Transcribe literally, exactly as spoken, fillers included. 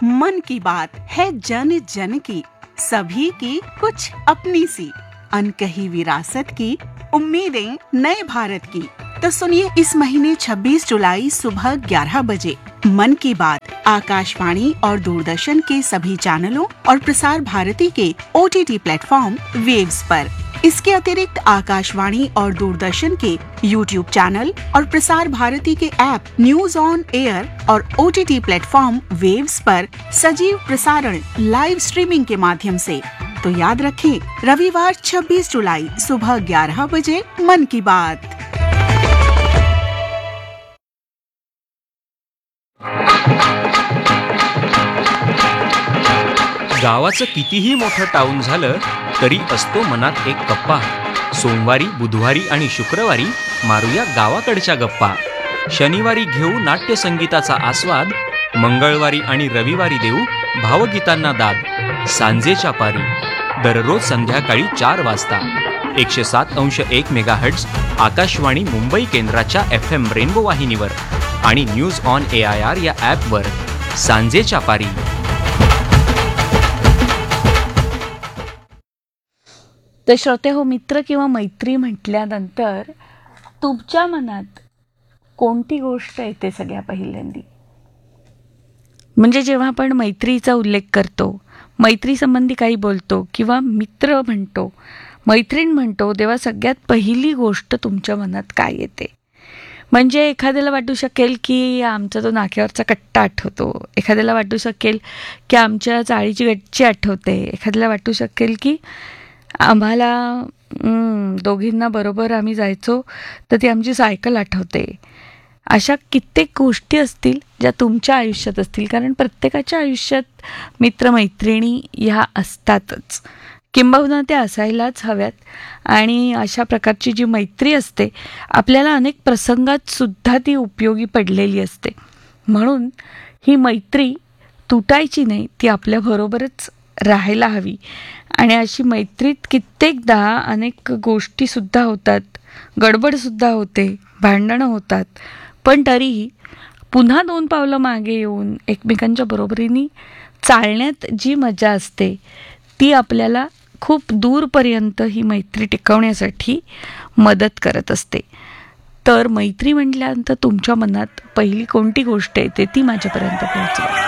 मन की बात है जन जन की, सभी की कुछ अपनी सी, अनकही विरासत की, उम्मीदें नए भारत की। तो सुनिए इस महीने छब्बीस जुलाई सुबह ग्यारह बजे मन की बात आकाशवाणी और दूरदर्शन के सभी चैनलों और प्रसार भारती के ओटीटी प्लेटफॉर्म वेव्स पर। इसके अतिरिक्त आकाशवाणी और दूरदर्शन के यूट्यूब चैनल और प्रसार भारती के ऐप न्यूज ऑन एयर और ओटीटी प्लेटफॉर्म वेव्स पर सजीव प्रसारण लाइव स्ट्रीमिंग के माध्यम से। तो याद रखें, रविवार छब्बीस जुलाई सुबह ग्यारह बजे मन की बात। गावाचं कितीही मोठं टाऊन झालं तरी असतो मनात एक कप्पा. सोमवारी, बुधवारी आणि शुक्रवारी मारूया गावाकडच्या गप्पा. शनिवारी घेऊ नाट्यसंगीताचा आस्वाद. मंगळवारी आणि रविवारी देऊ भावगीतांना दाद. सांजेच्या पारी दररोज संध्याकाळी चार वाजता एकशे सात अंश एक मेगाहर्ट्झ आकाशवाणी मुंबई केंद्राच्या एफ एम रेनबो वाहिनीवर आणि news on A I R या ॲपवर. सांजेच्या पारी. तर श्रोते हो, मित्र किंवा मैत्री म्हटल्यानंतर तुमच्या मनात कोणती गोष्ट येते सगळ्या पहिल्यांदी? म्हणजे जेव्हा आपण मैत्रीचा उल्लेख करतो, मैत्रीसंबंधी काही बोलतो किंवा मित्र म्हणतो, मैत्रीण म्हणतो, तेव्हा सगळ्यात पहिली गोष्ट तुमच्या मनात काय येते? म्हणजे एखाद्याला वाटू शकेल की आमचा तो नाक्यावरचा कट्टा आठवतो, एखाद्याला वाटू शकेल की आमच्या चाळीची गच्ची आठवते, एखाद्याला वाटू शकेल की आम्हाला दोघींना बरोबर आम्ही जायचो तर ती आमची सायकल आठवते. अशा कित्येक गोष्टी असतील ज्या तुमच्या आयुष्यात असतील, कारण प्रत्येकाच्या आयुष्यात मित्रमैत्रिणी ह्या असतातच, किंबहुना त्या असायलाच हव्यात. आणि अशा प्रकारची जी मैत्री असते आपल्याला अनेक प्रसंगात सुद्धा ती उपयोगी पडलेली असते. म्हणून ही मैत्री तुटायची नाही, ती आपल्याबरोबरच राहायला हवी. आणि अशी मैत्रीत कित्येकदा अनेक गोष्टीसुद्धा होतात, गडबडसुद्धा होते, भांडणं होतात, पण तरीही पुन्हा दोन पावलं मागे येऊन एकमेकांच्या बरोबरीने चालण्यात जी मजा असते ती आपल्याला खूप दूरपर्यंत ही मैत्री टिकवण्यासाठी मदत करत असते. तर मैत्री म्हटल्यानंतर तुमच्या मनात पहिली कोणती गोष्ट येते ती माझ्यापर्यंत पोहोचवा.